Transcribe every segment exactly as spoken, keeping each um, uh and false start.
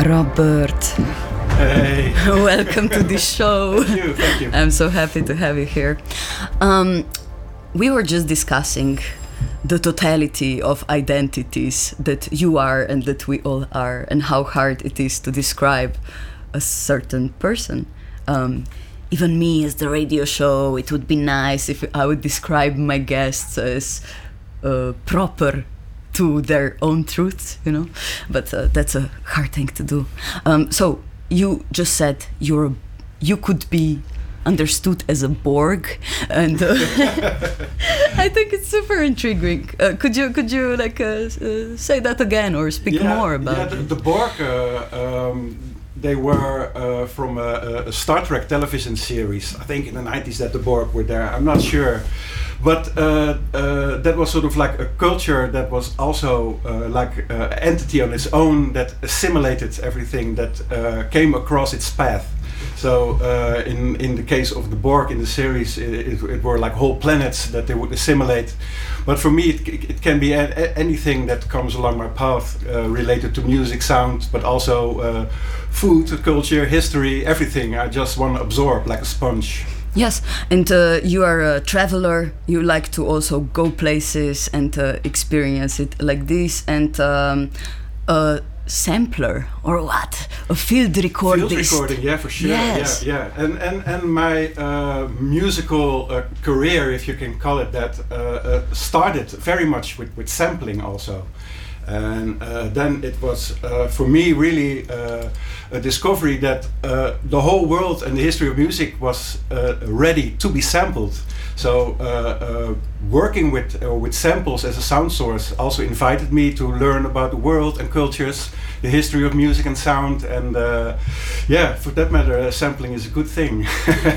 Robert. Hey. Welcome to the show. Thank you, thank you. I'm so happy to have you here. Um, we were just discussing the totality of identities that you are and that we all are, and how hard it is to describe a certain person. Um, even me as the radio show, it would be nice if I would describe my guests as uh, proper to their own truths, you know, but uh, that's a hard thing to do. Um, so you just said you're, you could be understood as a Borg, and uh, I think it's super intriguing. Uh, could you could you like uh, uh, say that again or speak yeah, more about yeah, the, it? the Borg, uh, um, they were uh, from a, a Star Trek television series. I think in the nineties that the Borg were there. I'm not sure. But uh, uh, that was sort of like a culture that was also uh, like an uh, entity on its own that assimilated everything that uh, came across its path. So uh, in, in the case of the Borg in the series, it, it, it were like whole planets that they would assimilate. But for me, it, it can be a, a, anything that comes along my path uh, related to music, sound, but also uh, food, culture, history, everything. I just want to absorb like a sponge. Yes, and uh, you are a traveler. You like to also go places and uh, experience it like this. And um, a sampler or what? A field recordist. Field recording, yeah, for sure. Yes. Yeah, yeah. And and and my uh, musical uh, career, if you can call it that, uh, uh, started very much with with sampling also. And uh, then it was uh, for me really uh, a discovery that uh, the whole world and the history of music was uh, ready to be sampled. So uh, uh, working with uh, with samples as a sound source also invited me to learn about the world and cultures, the history of music and sound, and uh, yeah, for that matter, uh, sampling is a good thing.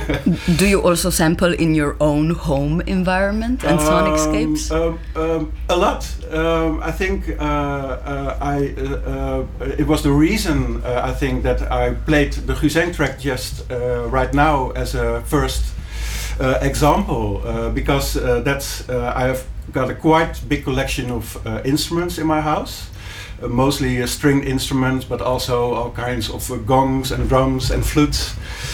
Do you also sample in your own home environment and um, sonicscapes? Um, um, a lot. Um, I think uh, uh, I uh, uh, it was the reason uh, I think that I played the Guus Eng track just uh, right now as a first uh, example uh, because uh, that's uh, I have got a quite big collection of uh, instruments in my house. Uh, mostly uh, stringed instruments, but also all kinds of uh, gongs and drums and flutes.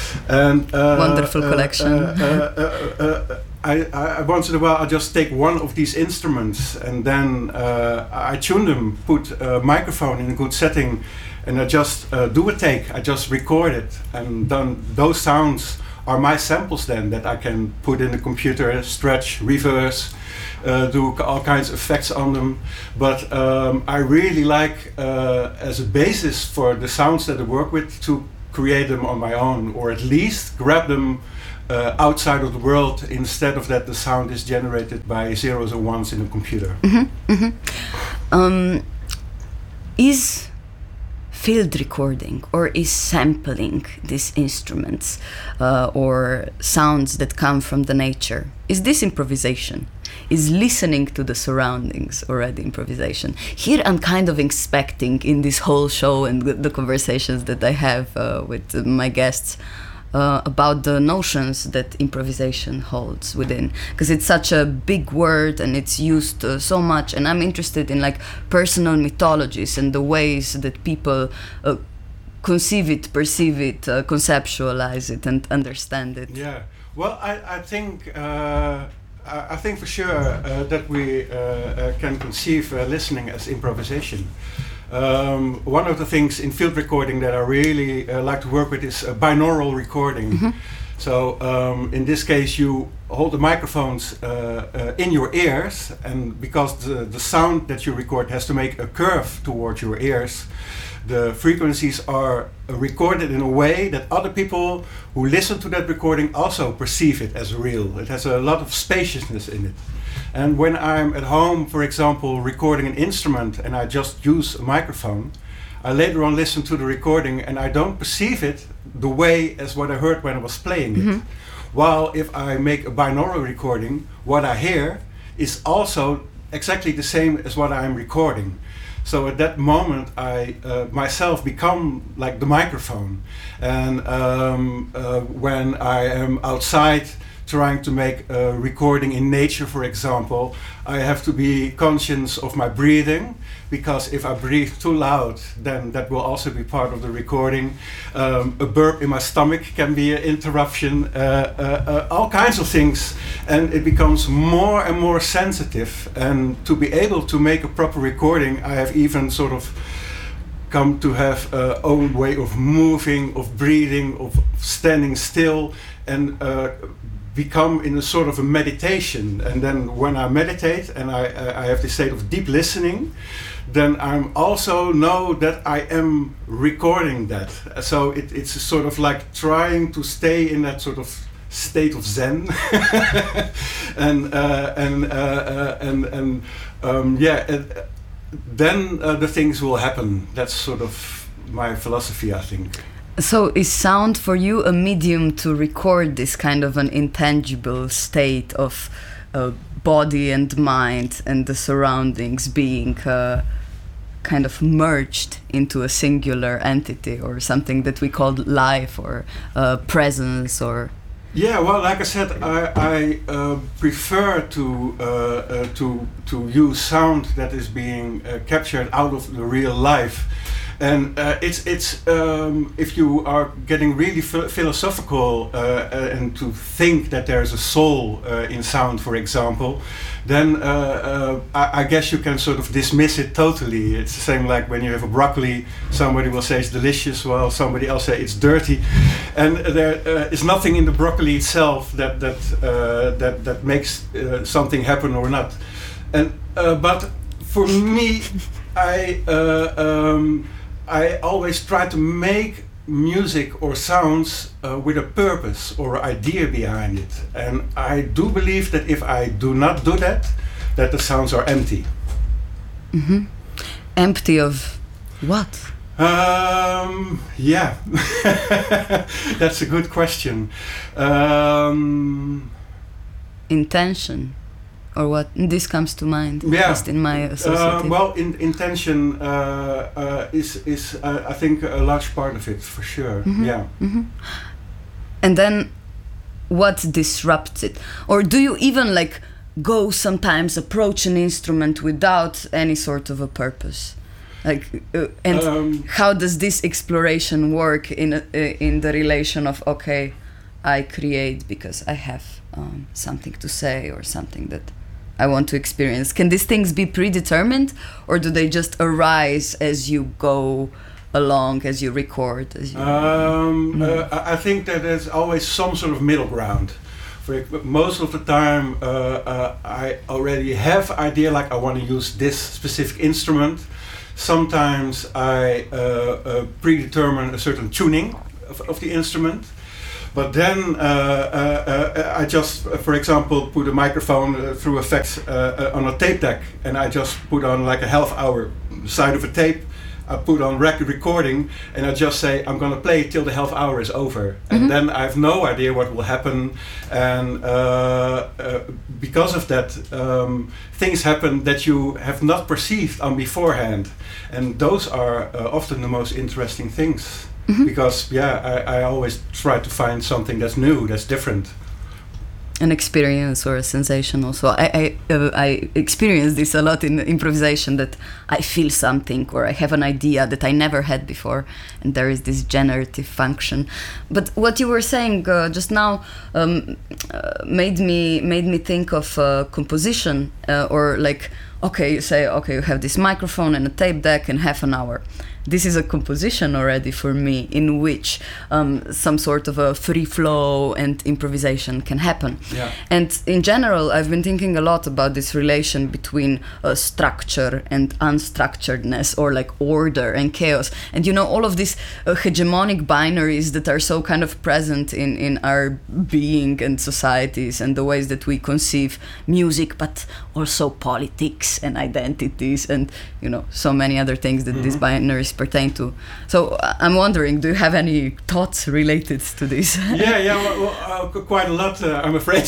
And uh, wonderful uh, collection. Uh, uh, uh, uh, I, I once in a while I just take one of these instruments and then uh, I tune them, put a microphone in a good setting, and I just uh, do a take. I just record it, and then those sounds are my samples then that I can put in the computer, stretch, reverse. Uh, do all kinds of effects on them, but um, I really like uh, as a basis for the sounds that I work with to create them on my own, or at least grab them uh, outside of the world instead of that the sound is generated by zeros and ones in a computer. Mm-hmm, mm-hmm. Um, is field recording or is sampling these instruments uh, or sounds that come from the nature, is this improvisation? Is listening to the surroundings already improvisation? Here I'm kind of inspecting in this whole show and the, the conversations that I have uh, with uh, my guests uh, about the notions that improvisation holds within, because it's such a big word and it's used uh, so much, and I'm interested in like personal mythologies and the ways that people uh, conceive it, perceive it, uh, conceptualize it and understand it. Yeah, well I, I think uh I think for sure uh, that we uh, uh, can conceive uh, listening as improvisation. Um, one of the things in field recording that I really uh, like to work with is uh, binaural recording. Mm-hmm. So um, in this case you hold the microphones uh, uh, in your ears, and because the, the sound that you record has to make a curve towards your ears, the frequencies are recorded in a way that other people who listen to that recording also perceive it as real. It has a lot of spaciousness in it. And when I'm at home, for example, recording an instrument and I just use a microphone, I later on listen to the recording and I don't perceive it the way as what I heard when I was playing it. Mm-hmm. While if I make a binaural recording, what I hear is also exactly the same as what I'm recording. So at that moment, I uh, myself become like the microphone. And um, uh, when I am outside trying to make a recording in nature, for example, I have to be conscious of my breathing, because if I breathe too loud, then that will also be part of the recording. Um, a burp in my stomach can be an interruption, uh, uh, uh, all kinds of things, and it becomes more and more sensitive. And to be able to make a proper recording, I have even sort of come to have a own way of moving, of breathing, of standing still, and uh, become in a sort of a meditation. And then when I meditate and I, uh, I have this state of deep listening, then I also know that I am recording that. So it, it's sort of like trying to stay in that sort of state of Zen, and uh, and uh, uh, and and um, yeah, it, then uh, the things will happen. That's sort of my philosophy, I think. So is sound for you a medium to record this kind of an intangible state of uh, body and mind and the surroundings being uh, kind of merged into a singular entity, or something that we call life or uh, presence? Or yeah, well, like I said, I, I uh, prefer to uh, uh, to to use sound that is being uh, captured out of the real life. And uh, it's it's um, if you are getting really ph- philosophical uh, uh, and to think that there is a soul uh, in sound, for example, then uh, uh, I, I guess you can sort of dismiss it totally. It's the same like when you have a broccoli, somebody will say it's delicious, while somebody else say it's dirty, and there uh, is nothing in the broccoli itself that that uh, that that makes uh, something happen or not. And uh, but for me, I. Uh, um, I always try to make music or sounds uh, with a purpose or idea behind it. And I do believe that if I do not do that, that the sounds are empty. Mm-hmm. Empty of what? Um, yeah, that's a good question. Um, Intention. Or what? This comes to mind, yeah. just in my associative. Uh, well, in, intention uh, uh, is is uh, I think a large part of it, for sure. Mm-hmm. Yeah. Mm-hmm. And then, what disrupts it? Or do you even like go sometimes approach an instrument without any sort of a purpose? Like, uh, and um, how does this exploration work in uh, in the relation of, okay, I create because I have um, something to say or something that I want to experience? Can these things be predetermined, or do they just arise as you go along, as you record? As you um, mm. uh, I think that there's always some sort of middle ground. For most of the time, uh, uh, I already have idea, like I want to use this specific instrument. Sometimes I uh, uh, predetermine a certain tuning of, of the instrument. But then uh, uh, uh, I just, uh, for example, put a microphone uh, through effects uh, uh, on a tape deck, and I just put on like a half hour side of a tape. I put on record recording, and I just say I'm gonna play till the half hour is over, mm-hmm. and then I have no idea what will happen. And uh, uh, because of that, um, things happen that you have not perceived on beforehand, and those are uh, often the most interesting things. Mm-hmm. Because yeah, I, I always try to find something that's new, that's different. An experience or a sensation also. I I, uh, I experience this a lot in improvisation, that I feel something or I have an idea that I never had before, and there is this generative function. But what you were saying uh, just now um, uh, made me made me think of uh, composition uh, or like, okay, you say, okay, you have this microphone and a tape deck and half an hour. This is a composition already for me, in which um, some sort of a free flow and improvisation can happen. Yeah. And in general, I've been thinking a lot about this relation between uh, structure and unstructuredness, or like order and chaos. And you know, all of these uh, hegemonic binaries that are so kind of present in, in our being and societies, and the ways that we conceive music, but also politics and identities and, you know, so many other things that mm-hmm. these binaries pertain to. So uh, I'm wondering, do you have any thoughts related to this? yeah, yeah, well, well, uh, quite a lot, uh, I'm afraid.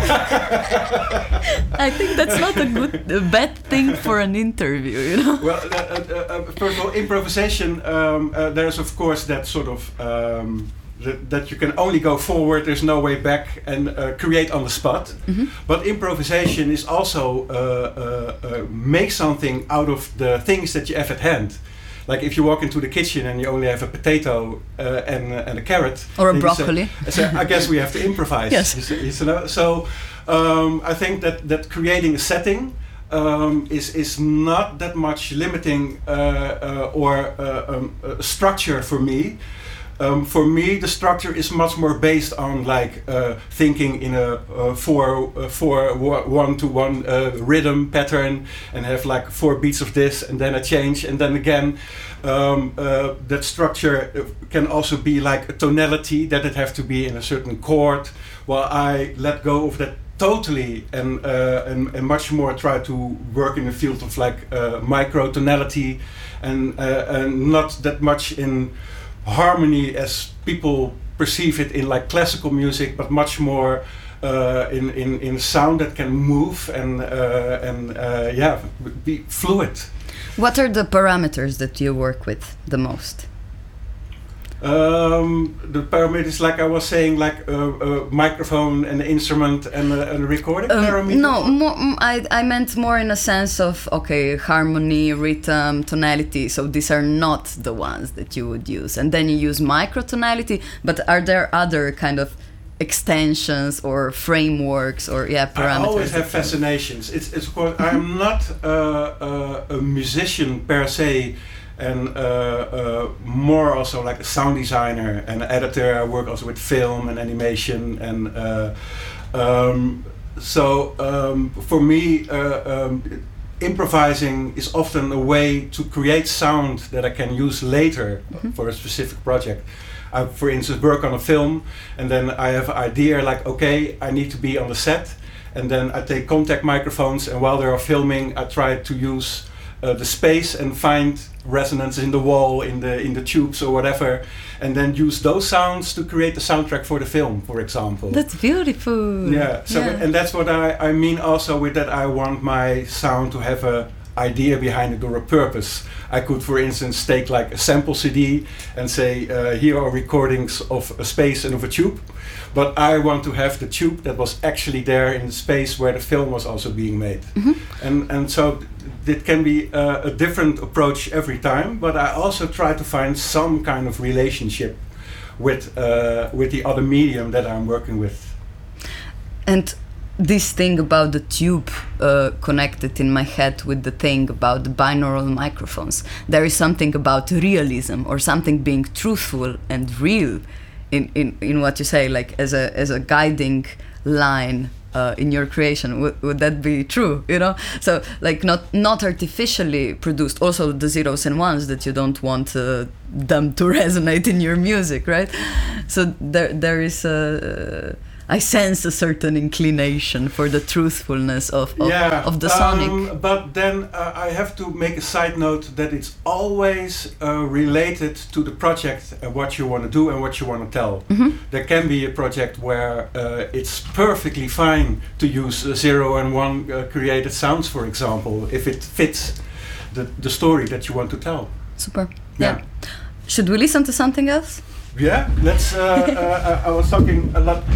I think that's not a good, a bad thing for an interview, you know. Well, uh, uh, uh, first of all, improvisation. Um, uh, there's of course that sort of um, that, that you can only go forward, there's no way back, and uh, create on the spot. Mm-hmm. But improvisation is also uh, uh, uh, make something out of the things that you have at hand. Like if you walk into the kitchen and you only have a potato uh, and, uh, and a carrot. Or a then you broccoli. Say, so I guess we have to improvise. Yes. You say- you know? So um, I think that, that creating a setting um, is, is not that much limiting uh, uh, or uh, um, uh, structure for me. Um, for me, the structure is much more based on like uh, thinking in a uh, four, uh, four one to one uh, rhythm pattern, and have like four beats of this, and then a change, and then again. Um, uh, that structure can also be like a tonality, that it have to be in a certain chord. While I let go of that totally, and uh, and, and much more try to work in the field of like uh, micro tonality, and uh, and not that much in harmony as people perceive it in like classical music, but much more uh, in, in in sound that can move and uh, and uh, yeah, be fluid. What are the parameters that you work with the most? Um, the parameters, like I was saying, like a, a microphone and an instrument and a, and a recording Um, parameter. no, more, mm, I, I meant more in a sense of, okay, harmony, rhythm, tonality. So these are not the ones that you would use. And then you use microtonality, but are there other kind of extensions or frameworks or yeah parameters? I always have fascinations. It's, it's of course, I'm not uh, uh, a musician per se, and uh, uh, more also like a sound designer and editor. I work also with film and animation, and uh, um, so um, for me uh, um, improvising is often a way to create sound that I can use later mm-hmm. for a specific project. I, for instance, work on a film, and then I have an idea like, okay, I need to be on the set, and then I take contact microphones, and while they are filming, I try to use uh, the space and find resonance in the wall, in the in the tubes or whatever, and then use those sounds to create the soundtrack for the film, for example. That's beautiful. Yeah. So yeah. and that's what I, I mean also with that. I want my sound to have a idea behind it or a purpose. I could, for instance, take like a sample C D and say, uh, here are recordings of a space and of a tube, but I want to have the tube that was actually there in the space where the film was also being made. Mm-hmm. And and so it can be uh, a different approach every time, but I also try to find some kind of relationship with uh, with the other medium that I'm working with. And this thing about the tube uh, connected in my head with the thing about the binaural microphones. There is something about realism or something being truthful and real in, in, in what you say, like as a as a guiding line uh, in your creation. Would, would that be true? You know, so like not not artificially produced. Also the zeros and ones that you don't want uh, them to resonate in your music, right? So there there is a. I sense a certain inclination for the truthfulness of, of, yeah, of the sonic. Um, but then uh, I have to make a side note that it's always uh, related to the project and what you want to do and what you want to tell. Mm-hmm. There can be a project where uh, it's perfectly fine to use uh, zero and one uh, created sounds, for example, if it fits the, the story that you want to tell. Super. Yeah. yeah. Should we listen to something else? Yeah, let's. Uh, uh, I was talking a lot.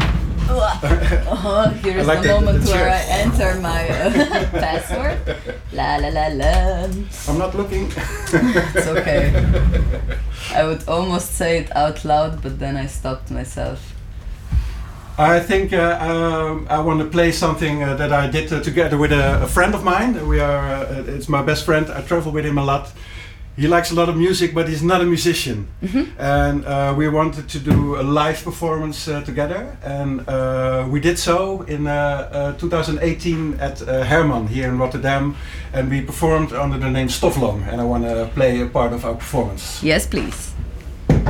Oh, here is like the that, moment the where chair. I enter my uh, password. La la la la. I'm not looking. It's okay. I would almost say it out loud, but then I stopped myself. I think uh, um, I want to play something uh, that I did uh, together with a, a friend of mine. We are. Uh, it's my best friend. I travel with him a lot. He likes a lot of music, but he's not a musician. Mm-hmm. And uh, we wanted to do a live performance uh, together, and uh, we did so in uh, uh, two thousand eighteen at uh, Herman here in Rotterdam, and we performed under the name Stofloom, and I want to play a part of our performance. Yes, please.